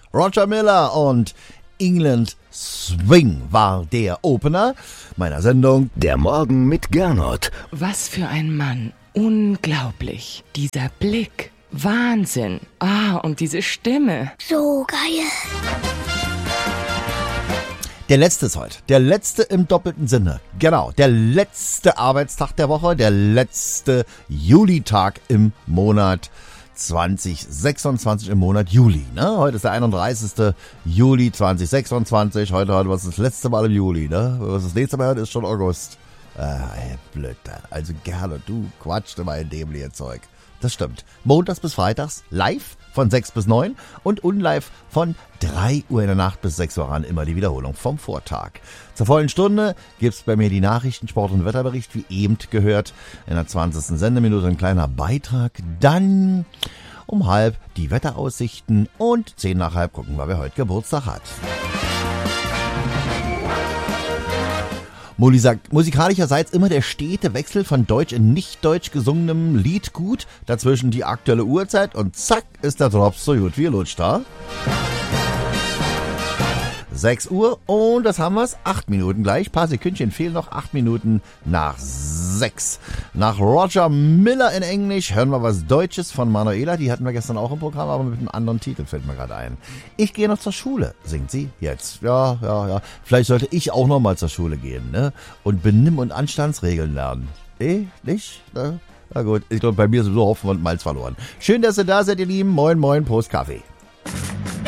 Roger Miller und England Swing war der Opener meiner Sendung Der Morgen mit Gernot. Was für ein Mann. Unglaublich. Dieser Blick. Wahnsinn. Und diese Stimme. So geil. Der letzte ist heute. Der letzte im doppelten Sinne. Genau. Der letzte Arbeitstag der Woche. Der letzte Julitag im Monat 2026 im Monat Juli. Ne? Heute ist der 31. Juli 2026. Heute war es das letzte Mal im Juli. Ne? Was das nächste Mal ist schon August. Blöd. Also gerne, du quatschst immer in dem Zeug. Das stimmt. Montags bis freitags live von 6 bis 9 und unlive von 3 Uhr in der Nacht bis 6 Uhr an. Immer die Wiederholung vom Vortag. Zur vollen Stunde gibt's bei mir die Nachrichten, Sport- und Wetterbericht, wie eben gehört. In der 20. Sendeminute ein kleiner Beitrag. Dann um 11 die Wetteraussichten und 10 nach halb gucken wir, wer heute Geburtstag hat. Musikalischerseits immer der stete Wechsel von deutsch in nicht deutsch gesungenem Liedgut, dazwischen die aktuelle Uhrzeit und zack ist der Drops so gut wie lutscht da. 6 Uhr und das haben wir's, 8 Minuten gleich, paar Sekündchen fehlen noch, 8 Minuten nach 6. Nach Roger Miller in Englisch hören wir was Deutsches von Manuela, die hatten wir gestern auch im Programm, aber mit einem anderen Titel fällt mir gerade ein. Ich gehe noch zur Schule, singt sie jetzt. Ja. Vielleicht sollte ich auch noch mal zur Schule gehen, ne? Und Benimm- und Anstandsregeln lernen. Nicht? Ne? Na gut, ich glaube, bei mir ist sowieso Hopfen und Malz verloren. Schön, dass ihr da seid, ihr Lieben. Moin, Prost Kaffee.